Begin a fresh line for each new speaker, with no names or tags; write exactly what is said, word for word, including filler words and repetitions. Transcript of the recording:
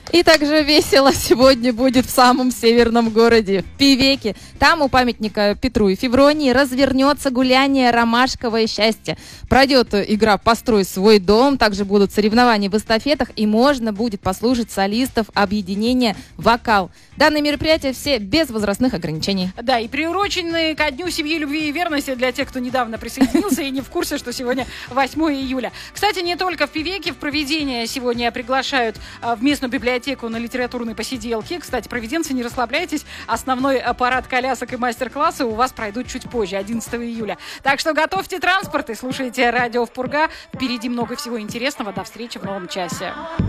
И также весело сегодня будет в самом северном городе, в Певеке. Там у памятника Петру и Февронии развернется гуляние «Ромашковое счастье». Пройдет игра «Построй свой дом», также будут соревнования в эстафетах, и можно будет послушать солистов объединения «Вокал». Данные мероприятия все без возрастных ограничений.
Да, и приурочены ко Дню семьи, любви и верности для тех, кто недавно присоединился и не в курсе, что сегодня восьмое июля. Кстати, не только в Певеке, в Провидение сегодня приглашают в местную библиотеку на литературные посиделки. Кстати, провиденцы, не расслабляйтесь. Основной парад колясок и мастер-классы у вас пройдут чуть позже, одиннадцатого июля. Так что готовьте транспорт и слушайте радио в Пурга. Впереди много всего интересного. До встречи в новом часе.